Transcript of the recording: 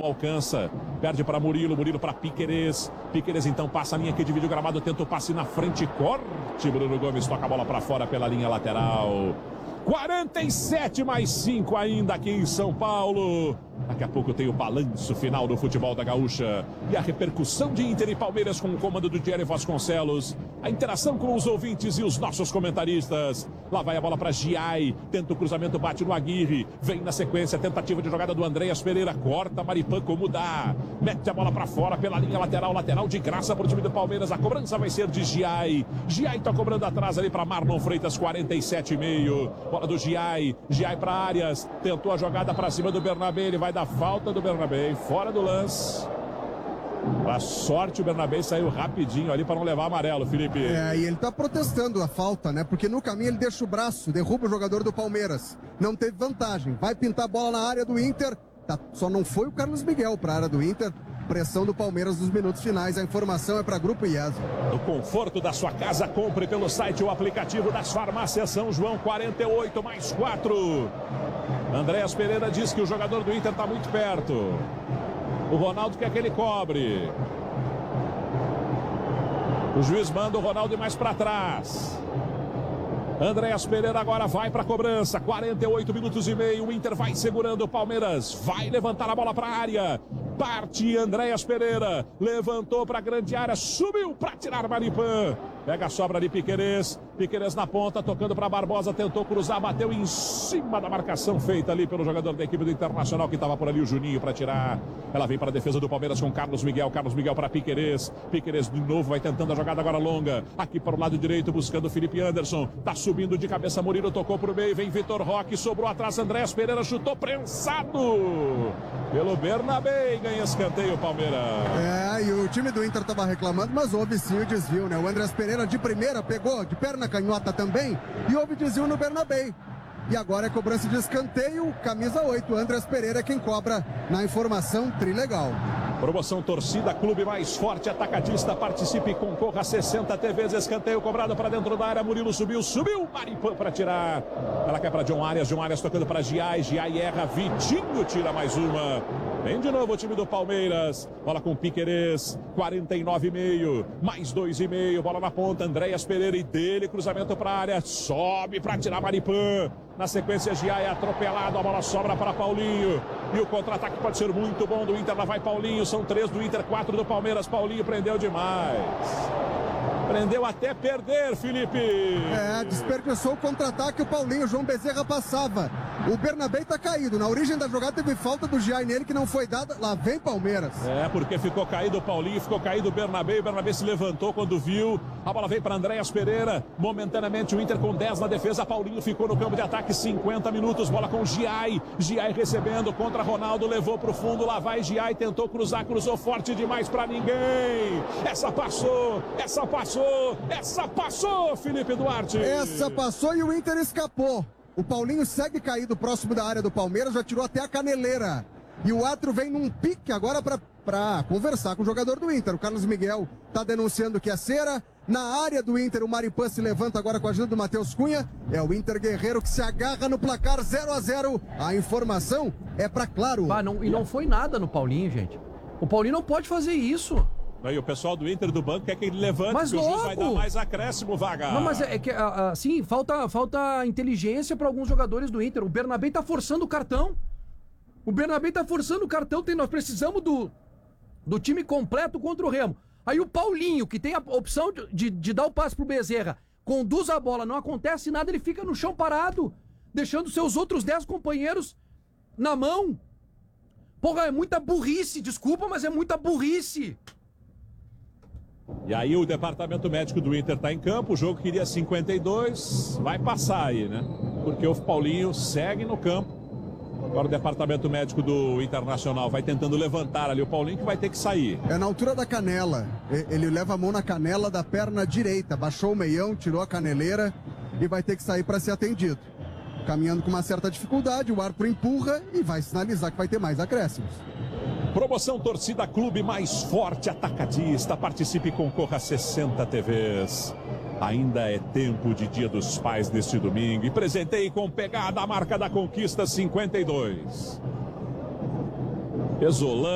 alcança, perde para Murilo para Piquerez. Piquerez então passa a linha que divide o gramado, tenta o passe na frente, corte. Bruno Gomes toca a bola para fora pela linha lateral. 47 mais 5 ainda aqui em São Paulo. Daqui a pouco tem o balanço final do futebol da Gaúcha e a repercussão de Inter e Palmeiras com o comando do Thierry Vasconcelos. A interação com os ouvintes e os nossos comentaristas. Lá vai a bola para Giai, tenta o cruzamento, bate no Aguirre. Vem na sequência, tentativa de jogada do Andréas Pereira. Corta Maripan como dá. Mete a bola para fora pela linha lateral. Lateral de graça para o time do Palmeiras. A cobrança vai ser de Giai. Giai tá cobrando atrás ali para Marlon Freitas, 47,5. Bola do Giai. Giai para Arias. Tentou a jogada para cima do Bernabé. Ele vai dar falta do Bernabé. Fora do lance. Pra sorte, o Bernabé saiu rapidinho ali para não levar amarelo, Felipe. E ele tá protestando a falta, né? Porque no caminho ele deixa o braço, derruba o jogador do Palmeiras. Não teve vantagem. Vai pintar a bola na área do Inter. Só não foi o Carlos Miguel para a área do Inter. Pressão do Palmeiras nos minutos finais. A informação é para Grupo IESA. No conforto da sua casa, compre pelo site o aplicativo das farmácias São João. 48 mais 4. Andréas Pereira diz que o jogador do Inter está muito perto. O Ronaldo quer que ele cobre. O juiz manda o Ronaldo ir mais para trás. Andréas Pereira agora vai para a cobrança. 48 minutos e meio. O Inter vai segurando. O Palmeiras vai levantar a bola para a área. Parte Andréas Pereira. Levantou para a grande área. Subiu para tirar Maripan. Pega a sobra de Piquerez. Piquerez na ponta, tocando para Barbosa. Tentou cruzar, bateu em cima da marcação feita ali pelo jogador da equipe do Internacional, que estava por ali, o Juninho, para tirar. Ela vem para a defesa do Palmeiras com Carlos Miguel. Carlos Miguel para Piquerez. Piquerez de novo vai tentando a jogada agora longa. Aqui para o lado direito, buscando o Felipe Anderson. Tá subindo de cabeça Murilo, tocou para o meio. Vem Vitor Roque, sobrou atrás Andréas Pereira, chutou prensado pelo Bernabé. Ganha escanteio o Palmeiras. E o time do Inter estava reclamando, mas houve sim o desvio, né? O Andréas Pereira de primeira pegou, de perna canhota também, e houve desvio no Bernabé. E agora é cobrança de escanteio, camisa 8, Andréas Pereira é quem cobra na informação trilegal. Promoção Torcida Clube Mais Forte Atacadista. Participe e concorra a 60 TVs. Escanteio cobrado para dentro da área. Murilo subiu. Maripan para tirar. Ela quer para John Arias. John Arias tocando para Giai. Giai erra. Vitinho tira mais uma. Vem de novo o time do Palmeiras. Bola com Piquerez. 49,5. Mais 2,5. Bola na ponta. Andréas Pereira e dele. Cruzamento para a área. Sobe para tirar Maripan. Na sequência, Giai é atropelado. A bola sobra para Paulinho. E o contra-ataque pode ser muito bom do Inter. Lá vai Paulinho. São 3 do Inter, 4 do Palmeiras. Paulinho prendeu demais. Prendeu até perder, Felipe. Desperdiçou o contra-ataque. O Paulinho, João Bezerra passava. O Bernabé tá caído. Na origem da jogada teve falta do Giai nele que não foi dada. Lá vem Palmeiras. Porque ficou caído o Paulinho, ficou caído o Bernabé. O Bernabé se levantou quando viu. A bola veio para Andréas Pereira. Momentaneamente o Inter com 10 na defesa. Paulinho ficou no campo de ataque 50 minutos. Bola com Giai. Giai recebendo contra Ronaldo. Levou para o fundo. Lá vai Giai. Tentou cruzar. Cruzou forte demais para ninguém. Essa passou, Felipe Duarte. Essa passou e o Inter escapou. O Paulinho segue caído próximo da área do Palmeiras, já tirou até a caneleira. E o árbitro vem num pique agora para conversar com o jogador do Inter. O Carlos Miguel está denunciando que é cera. Na área do Inter, o Maripan se levanta agora com a ajuda do Matheus Cunha. É o Inter guerreiro que se agarra no placar 0-0. A informação é para Claro. Não foi nada no Paulinho, gente. O Paulinho não pode fazer isso. Aí o pessoal do Inter do banco quer que ele levante, mas que o juiz vai dar mais acréscimo, Vaga. Não, mas é que, assim, falta inteligência para alguns jogadores do Inter. O Bernabé tá forçando o cartão. Nós precisamos do time completo contra o Remo. Aí o Paulinho, que tem a opção de dar o passe pro Bezerra, conduz a bola, não acontece nada, ele fica no chão parado, deixando seus outros 10 companheiros na mão. Porra, é muita burrice, desculpa, mas é muita burrice. E aí o departamento médico do Inter tá em campo, o jogo queria 52, vai passar aí, né? Porque o Paulinho segue no campo. Agora o departamento médico do Internacional vai tentando levantar ali o Paulinho, que vai ter que sair. É na altura da canela, ele leva a mão na canela da perna direita, baixou o meião, tirou a caneleira e vai ter que sair para ser atendido. Caminhando com uma certa dificuldade, o árbitro empurra e vai sinalizar que vai ter mais acréscimos. Promoção Torcida Clube Mais Forte Atacadista. Participe e concorra a 60 TVs. Ainda é tempo de Dia dos Pais neste domingo. E presenteie com pegada a marca da Conquista 52. Pesolano.